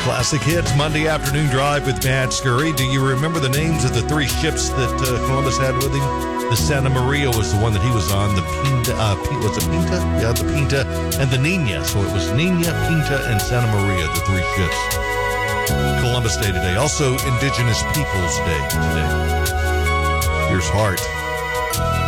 Classic Hits Monday Afternoon Drive with Matt Scurry. Do you remember the names of the three ships that Columbus had with him? The Santa Maria was the one that he was on. The Pinta, was it Pinta? Yeah, the Pinta and the Nina. So it was Nina, Pinta, and Santa Maria, the three ships. Columbus Day today. Also Indigenous Peoples Day today. Here's Heart.